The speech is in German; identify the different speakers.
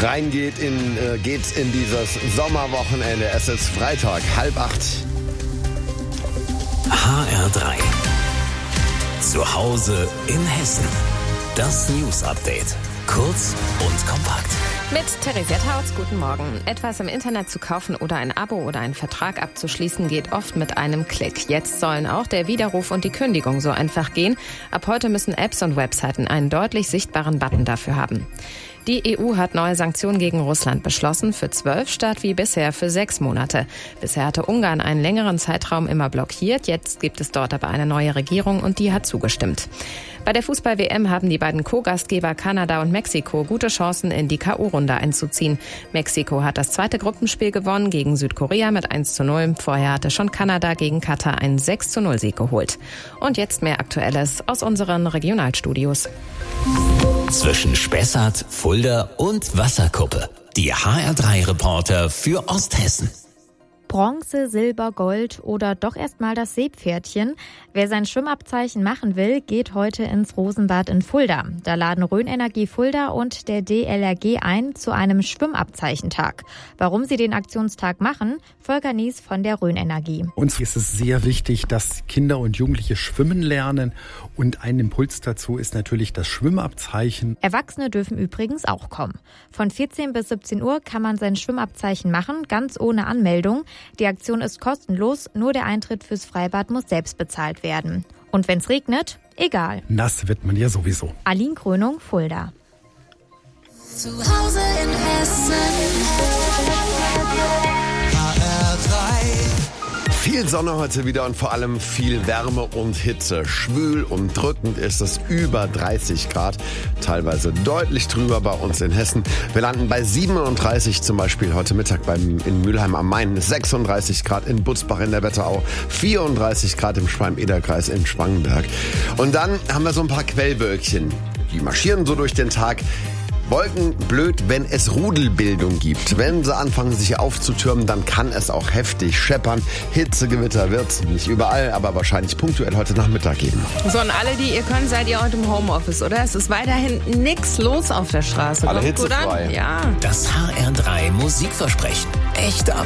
Speaker 1: Geht's in dieses Sommerwochenende. Es ist Freitag, 7:30.
Speaker 2: HR3. Zu Hause in Hessen. Das News-Update. Kurz und kompakt.
Speaker 3: Mit Theresia Tautz, guten Morgen. Etwas im Internet zu kaufen oder ein Abo oder einen Vertrag abzuschließen geht oft mit einem Klick. Jetzt sollen auch der Widerruf und die Kündigung so einfach gehen. Ab heute müssen Apps und Webseiten einen deutlich sichtbaren Button dafür haben. Die EU hat neue Sanktionen gegen Russland beschlossen, für 12 statt wie bisher für 6 Monate. Bisher hatte Ungarn einen längeren Zeitraum immer blockiert, jetzt gibt es dort aber eine neue Regierung und die hat zugestimmt. Bei der Fußball-WM haben die beiden Co-Gastgeber Kanada und Mexiko gute Chancen, in die K.O.-Runde einzuziehen. Mexiko hat das zweite Gruppenspiel gewonnen gegen Südkorea mit 1:0. Vorher hatte schon Kanada gegen Katar einen 6:0-Sieg geholt. Und jetzt mehr Aktuelles aus unseren Regionalstudios.
Speaker 2: Zwischen Spessart, Fulda und Wasserkuppe. Die HR3-Reporter für Osthessen.
Speaker 4: Bronze, Silber, Gold oder doch erstmal das Seepferdchen. Wer sein Schwimmabzeichen machen will, geht heute ins Rosenbad in Fulda. Da laden Rhön-Energie Fulda und der DLRG ein zu einem Schwimmabzeichentag. Warum sie den Aktionstag machen? Volker Nies von der Rhön-Energie.
Speaker 5: Uns ist es sehr wichtig, dass Kinder und Jugendliche schwimmen lernen. Und ein Impuls dazu ist natürlich das Schwimmabzeichen.
Speaker 4: Erwachsene dürfen übrigens auch kommen. Von 14 bis 17 Uhr kann man sein Schwimmabzeichen machen, ganz ohne Anmeldung. Die Aktion ist kostenlos, nur der Eintritt fürs Freibad muss selbst bezahlt werden. Und wenn's regnet, egal.
Speaker 5: Nass wird man ja sowieso.
Speaker 4: Aline Krönung, Fulda.
Speaker 6: Zu Hause in Hessen.
Speaker 1: Viel Sonne heute wieder und vor allem viel Wärme und Hitze. Schwül und drückend ist es, über 30 Grad, teilweise deutlich drüber bei uns in Hessen. Wir landen bei 37 zum Beispiel heute Mittag in Mülheim am Main, 36 Grad in Butzbach in der Wetterau, 34 Grad im Schwalm-Eder-Kreis in Spangenberg. Und dann haben wir so ein paar Quellwölkchen, die marschieren so durch den Tag. Wolken blöd, wenn es Rudelbildung gibt. Wenn sie anfangen, sich aufzutürmen, dann kann es auch heftig scheppern. Hitzegewitter wird es nicht überall, aber wahrscheinlich punktuell heute Nachmittag geben.
Speaker 3: So, und alle, die ihr könnt, seid ihr heute im Homeoffice, oder? Es ist weiterhin nichts los auf der Straße.
Speaker 1: Alle
Speaker 3: Kommt gut an?
Speaker 1: hitzefrei.
Speaker 3: Ja.
Speaker 2: Das HR3 Musikversprechen. Echte